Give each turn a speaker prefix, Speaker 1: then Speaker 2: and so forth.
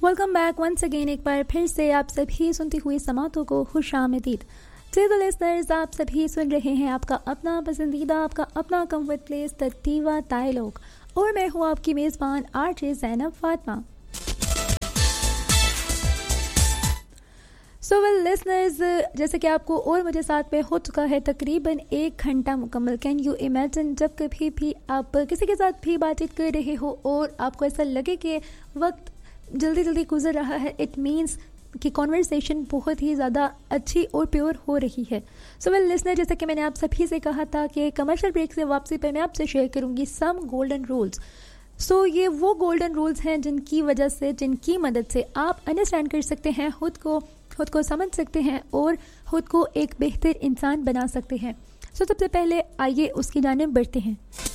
Speaker 1: Welcome back once again. एक बार फिर से आप सभी सुनती हुई समातों को खुशामदीद। तो लिसनर्स, आप सभी सुन रहे हैं आपका अपना पसंदीदा, आपका अपना कंफर्ट प्लेस तर्तीवा तायलोक, और मैं हूँ आपकी मेज़बान RJ Zainab Fatima. So well listeners, जैसे कि आपको और मुझे साथ में हो चुका है तकरीबन 1 घंटा मुकम्मल। कैन यू इमेजिन, जब कभी भी आप किसी के साथ भी बातचीत कर रहे हो और आपको ऐसा लगे कि वक्त जल्दी जल्दी गुजर रहा है, इट मीन्स कि कॉन्वर्सेशन बहुत ही ज़्यादा अच्छी और प्योर हो रही है। सो वेल लिसनर, जैसे कि मैंने आप सभी से कहा था कि कमर्शियल ब्रेक से वापसी पर मैं आपसे शेयर करूंगी सम गोल्डन रूल्स। सो ये वो गोल्डन रूल्स हैं जिनकी वजह से, जिनकी मदद से आप अंडरस्टैंड कर सकते हैं खुद को समझ सकते हैं और खुद को एक बेहतर इंसान बना सकते हैं। सो सबसे पहले आइए उसकी जानिब बढ़ते हैं।